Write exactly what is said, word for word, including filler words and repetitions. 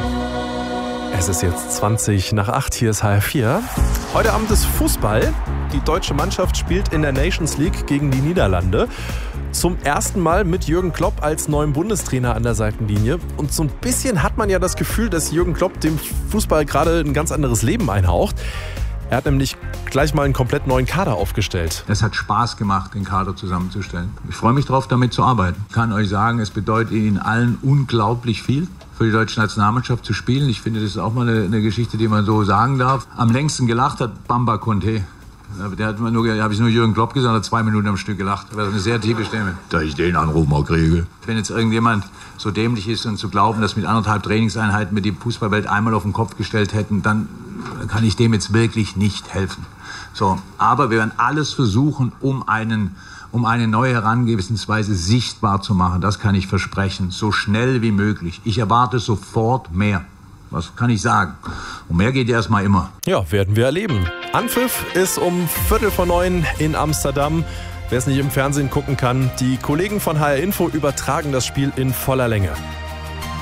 Es ist jetzt zwanzig nach acht, hier ist H R vier. Heute Abend ist Fußball. Die deutsche Mannschaft spielt in der Nations League gegen die Niederlande. Zum ersten Mal mit Jürgen Klopp als neuem Bundestrainer an der Seitenlinie. Und so ein bisschen hat man ja das Gefühl, dass Jürgen Klopp dem Fußball gerade ein ganz anderes Leben einhaucht. Er hat nämlich gleich mal einen komplett neuen Kader aufgestellt. Es hat Spaß gemacht, den Kader zusammenzustellen. Ich freue mich darauf, damit zu arbeiten. Ich kann euch sagen, es bedeutet Ihnen allen unglaublich viel, für die deutsche Nationalmannschaft zu spielen. Ich finde, das ist auch mal eine, eine Geschichte, die man so sagen darf. Am längsten gelacht hat Bamba Conté. Der hat nur, habe ich nur Jürgen Klopp gesagt, hat zwei Minuten am Stück gelacht. Das ist eine sehr tiefe Stimme. Da ich den Anruf mal kriege. Wenn jetzt irgendjemand so dämlich ist und zu glauben, dass mit anderthalb Trainingseinheiten wir die Fußballwelt einmal auf den Kopf gestellt hätten, dann kann ich dem jetzt wirklich nicht helfen. So, aber wir werden alles versuchen, um einen, um eine neue Herangehensweise sichtbar zu machen. Das kann ich versprechen. So schnell wie möglich. Ich erwarte sofort mehr. Was kann ich sagen? Und mehr geht erstmal immer. Ja, werden wir erleben. Anpfiff ist um Viertel vor neun in Amsterdam. Wer es nicht im Fernsehen gucken kann, die Kollegen von H R Info übertragen das Spiel in voller Länge.